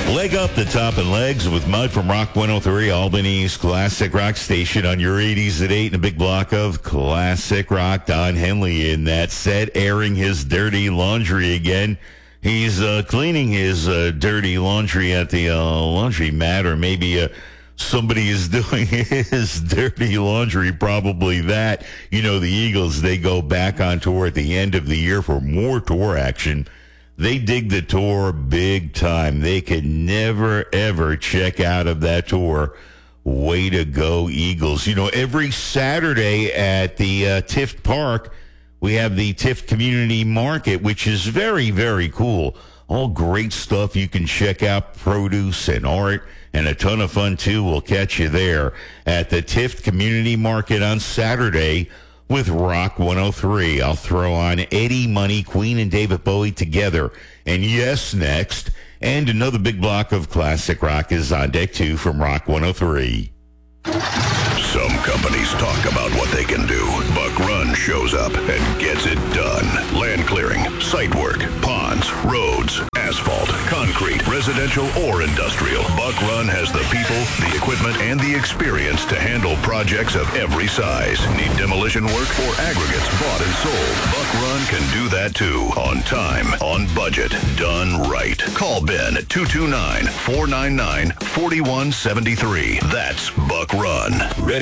Leg up the top and legs with Mud from Rock 103, Albany's classic rock station on your 80s at 8 and a big block of classic rock. Don Henley in that set, airing his dirty laundry again. He's cleaning his dirty laundry at the laundry mat, or maybe somebody is doing his dirty laundry, probably that. You know, the Eagles, they go back on tour at the end of the year for more tour action. They dig the tour big time. They can never, ever check out of that tour. Way to go, Eagles. You know, every Saturday at the Tift Park, we have the Tift Community Market, which is very, very cool. All great stuff. You can check out produce and art and a ton of fun, too. We'll catch you there at the Tift Community Market on Saturday with Rock 103. I'll throw on Eddie Money, Queen, and David Bowie together. And yes, next. And another big block of classic rock is on deck, too, from Rock 103. Some companies talk about what they can do. Buck Run shows up and gets it done. Land clearing, site work, ponds, roads, asphalt, concrete, residential or industrial. Buck Run has the people, the equipment, and the experience to handle projects of every size. Need demolition work or aggregates bought and sold? Buck Run can do that too. On time, on budget, done right. Call Ben at 229-499-4173. That's Buck Run. Ready?